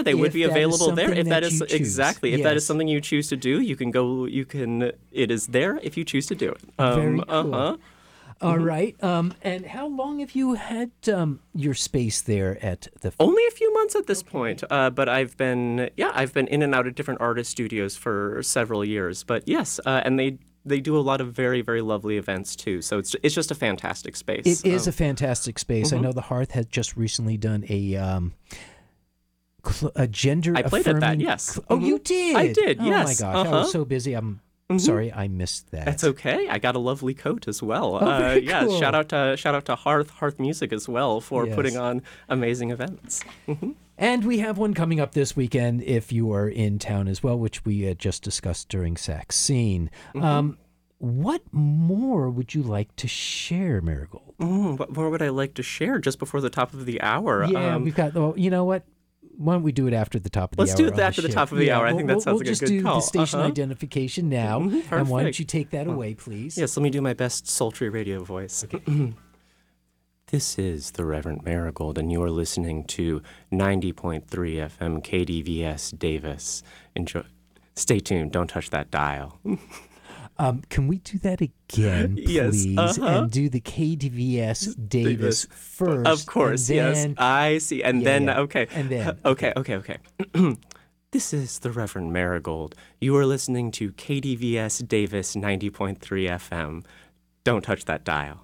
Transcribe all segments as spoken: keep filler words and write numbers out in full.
there. They would if be that is available there. something If that that is you choose. exactly, if that is Yes. something you choose to do, you can go. You can. It is there if you choose to do it. Um, Very cool. Uh-huh. All right. Um, and how long have you had um, your space there at the? Only a few months at this point, uh, but I've been yeah, I've been in and out of different artist studios for several years. But yes, uh, and they. They do a lot of very, very lovely events too. So it's it's just a fantastic space. It is Um, a fantastic space. mhm. I know the Hearth had just recently done a um, cl- a gender. I played at that, affirming yes. cl- Oh, Mhm. you did. I did, Oh yes. my gosh, I Uh-huh. was so busy. I'm Mhm. sorry, I missed that. That's okay. I got a lovely coat as well. Oh, uh, very yeah, cool. shout out to shout out to Hearth Hearth Music as well for Yes. putting on amazing events. Mhm. And we have one coming up this weekend if you are in town as well, which we had just discussed during Sax Scene. Mm-hmm. Um, what more would you like to share, Marigold? Mm, what more would I like to share just before the top of the hour? Yeah, Um, we've got. Well, you know what? Why don't we do it after the top of the Let's hour? do it on the after the ship? top of the Yeah, hour. I we'll- think that we'll- sounds we'll like a just good do call. the station Uh-huh. identification now. Mhm, And why don't perfect. you take that away, please? Yes, let me do my best sultry radio voice. This is the Reverend Marigold, and you are listening to ninety point three F M K D V S Davis. Enjoy. Stay tuned. Don't touch that dial. Um, can we do that again, Yes, please? uh-huh. And do the K D V S Davis, Davis. first. Of course, and yes. then- I see. And Yeah, then, yeah. okay. And then, Okay, okay, okay. This is the Reverend Marigold. You are listening to K D V S Davis ninety point three F M. Don't touch that dial.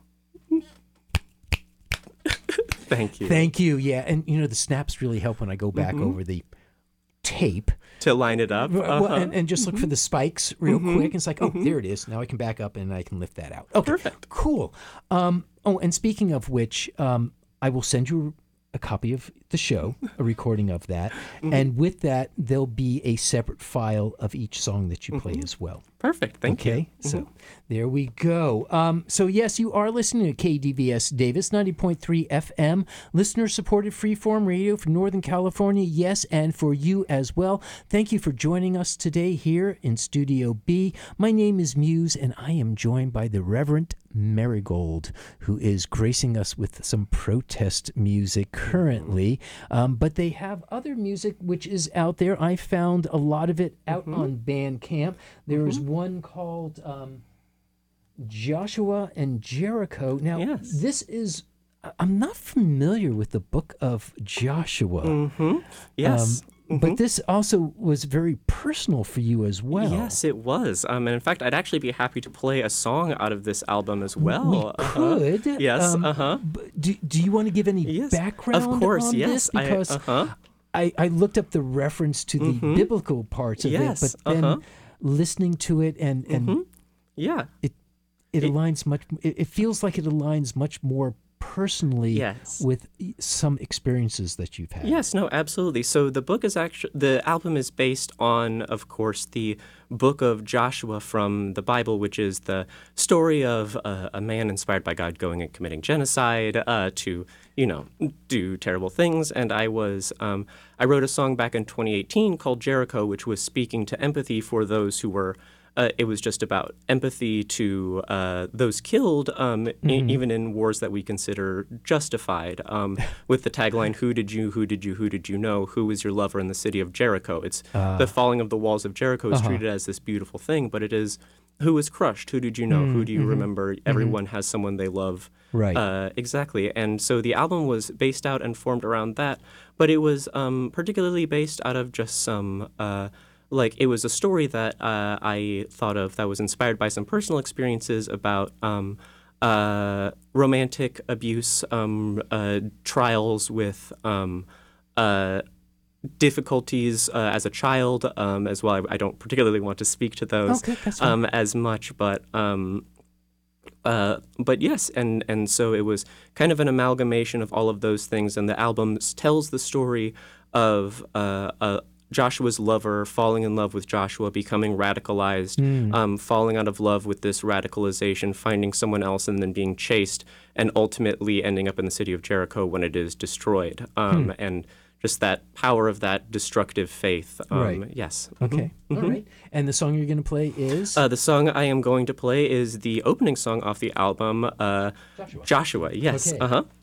Thank you. Thank you. Yeah, and you know the snaps really help when I go back Mhm. over the tape. To line it up. Well, Uh-huh. and, and just look for the spikes real Mhm. quick. And it's like, oh, Mhm. there it is. Now I can back up and I can lift that out. Okay, Perfect. cool. Um, oh, and speaking of which, um, I will send you a copy of the show, a recording of that. Mhm. And with that, there'll be a separate file of each song that you play Mhm. as well. Perfect. Thank okay, you. so Mhm. there we go. Um, so yes, you are listening to K D V S Davis ninety point three F M, listener-supported freeform radio for Northern California. Yes, and for you as well. Thank you for joining us today here in Studio B. My name is Muse, and I am joined by the Reverend Marigold, who is gracing us with some protest music currently. Um, but they have other music which is out there. I found a lot of it out Mhm. on Bandcamp. There is Mhm. one called um, Joshua and Jericho. Now, Yes. this is, I- I'm not familiar with the book of Joshua, Mhm. Yes. um, but Mhm. this also was very personal for you as well. Yes, it was. Um, and in fact, I'd actually be happy to play a song out of this album as well. We Uh-huh. could. Yes. um, uh huh. b- Do, do you want to give any Yes. background Of course. on Yes. this? Because I, uh-huh. I, I looked up the reference to the Mhm. biblical parts of Yes, it, but then uh-huh. listening to it and, and Mhm. Yeah. it It- aligns much, it, it feels like it aligns much more personally Yes. with some experiences that you've had. Yes, no, absolutely. So the book is actually, the album is based on, of course, the book of Joshua from the Bible, which is the story of uh, a man inspired by God going and committing genocide uh, to, you know, do terrible things. And I was, um, I wrote a song back in twenty eighteen called Jericho, which was speaking to empathy for those who were Uh, it was just about empathy to uh, those killed, um, Mm-hmm. e- even in wars that we consider justified. Um, with the tagline, "Who did you? Who did you? Who did you know? Who was your lover in the city of Jericho?" It's Uh, the falling of the walls of Jericho is uh-huh. treated as this beautiful thing, but it is who was crushed. Who did you know? Who do you Mm-hmm. remember? Everyone has someone they love. Right. Uh, exactly. And so the album was based out and formed around that, but it was um, particularly based out of just some. Uh, Like, it was a story that uh, I thought of that was inspired by some personal experiences about um, uh, romantic abuse, um, uh, trials with um, uh, difficulties uh, as a child um, as well. I, I don't particularly want to speak to those Okay, that's fine. um, as much, but um, uh, but yes, and, and so it was kind of an amalgamation of all of those things, and the album s- tells the story of uh, a Joshua's lover falling in love with Joshua, becoming radicalized, Mm. um, falling out of love with this radicalization, finding someone else, and then being chased, and ultimately ending up in the city of Jericho when it is destroyed. Um, Hmm. And just that power of that destructive faith. Um, Right. Yes. Okay. Mhm. All right. And the song you're going to play is Uh, the song I am going to play is the opening song off the album, uh, Joshua. Joshua. Yes. Okay. Uh huh.